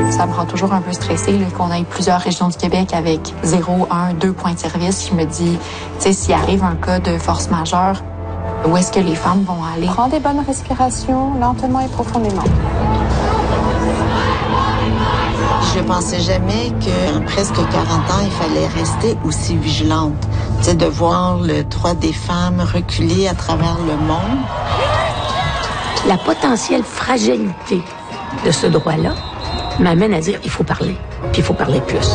Ça me rend toujours un peu stressée là, qu'on ait plusieurs régions du Québec avec 0, 1, 2 points de service. Je me dis, tu sais, s'il arrive un cas de force majeure, où est-ce que les femmes vont aller? Prends des bonnes respirations, lentement et profondément. Je pensais jamais qu'en presque 40 ans, il fallait rester aussi vigilante. Tu sais, de voir le droit des femmes reculer à travers le monde. La potentielle fragilité de ce droit-là m'amène à dire il faut parler, puis il faut parler plus.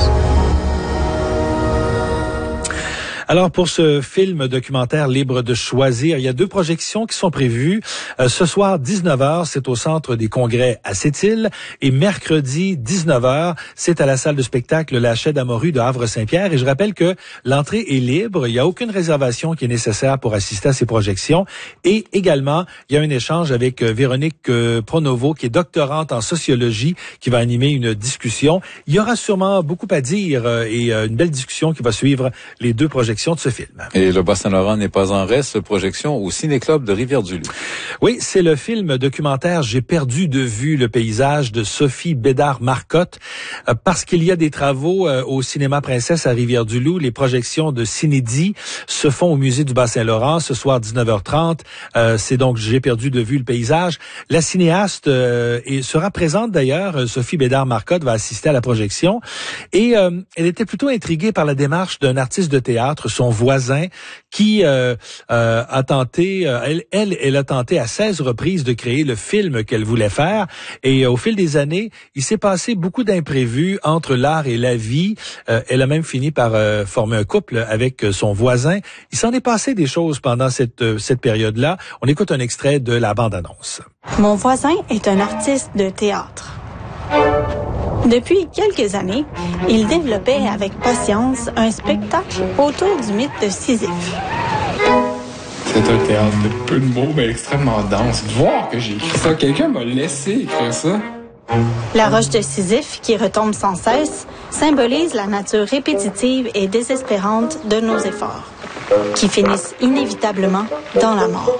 Alors, pour ce film documentaire libre de choisir, il y a 2 projections qui sont prévues. Ce soir, 19h, c'est au Centre des Congrès à Sept-Îles. Et mercredi, 19h, c'est à la salle de spectacle La Chaie d'Amorue de Havre-Saint-Pierre. Et je rappelle que l'entrée est libre. Il n'y a aucune réservation qui est nécessaire pour assister à ces projections. Et également, il y a un échange avec Véronique Pronovo, qui est doctorante en sociologie, qui va animer une discussion. Il y aura sûrement beaucoup à dire et une belle discussion qui va suivre les 2 projections de ce film. Et le Bas-Saint-Laurent n'est pas en reste, projection au Ciné-Club de Rivière-du-Loup. Oui, c'est le film documentaire J'ai perdu de vue le paysage de Sophie Bédard-Marcotte. Parce qu'il y a des travaux au Cinéma Princesse à Rivière-du-Loup, les projections de Cinédie se font au musée du Bas-Saint-Laurent ce soir 19h30. C'est donc J'ai perdu de vue le paysage. La cinéaste sera présente d'ailleurs. Sophie Bédard-Marcotte va assister à la projection. Et elle était plutôt intriguée par la démarche d'un artiste de théâtre, son voisin, qui a tenté, elle a tenté à 16 reprises de créer le film qu'elle voulait faire. Et au fil des années, il s'est passé beaucoup d'imprévus entre l'art et la vie. Elle a même fini par former un couple avec son voisin. Il s'en est passé des choses pendant cette période-là. On écoute un extrait de la bande-annonce. Mon voisin est un artiste de théâtre. Depuis quelques années, il développait avec patience un spectacle autour du mythe de Sisyphe. C'est un théâtre de peu de mots, mais extrêmement dense. De voir que j'ai écrit ça, quelqu'un m'a laissé écrire ça. La roche de Sisyphe, qui retombe sans cesse, symbolise la nature répétitive et désespérante de nos efforts, qui finissent inévitablement dans la mort.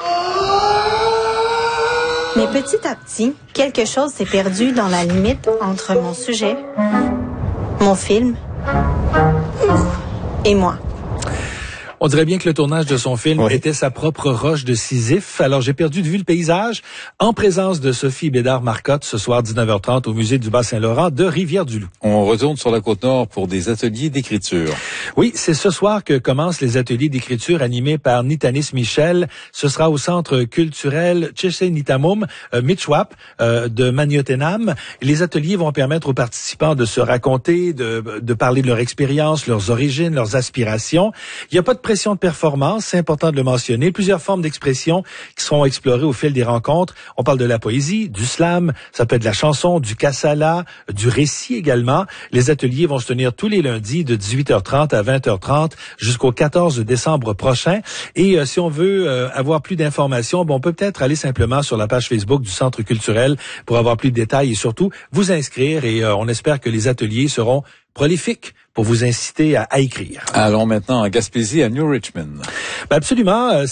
Mais petit à petit, quelque chose s'est perdu dans la limite entre mon sujet, mon film et moi. On dirait bien que le tournage de son film était sa propre roche de Sisyphe. Alors, j'ai perdu de vue le paysage en présence de Sophie Bédard-Marcotte ce soir 19h30 au musée du Bas-Saint-Laurent de Rivière-du-Loup. On retourne sur la Côte-Nord pour des ateliers d'écriture. Oui, c'est ce soir que commencent les ateliers d'écriture animés par Nitanis Michel. Ce sera au Centre culturel Tchese-Nitamum Michwap de Magnotenam. Les ateliers vont permettre aux participants de se raconter, de parler de leur expérience, leurs origines, leurs aspirations. Il n'y a pas de pression de performance, c'est important de le mentionner. Plusieurs formes d'expression qui seront explorées au fil des rencontres. On parle de la poésie, du slam, ça peut être de la chanson, du kassala, du récit également. Les ateliers vont se tenir tous les lundis de 18h30 à 20h30 jusqu'au 14 décembre prochain. Et si on veut avoir plus d'informations, on peut peut-être aller simplement sur la page Facebook du Centre culturel pour avoir plus de détails et surtout vous inscrire. Et on espère que les ateliers seront prolifiques pour vous inciter à écrire. Allons maintenant en Gaspésie, à New Richmond. Absolument.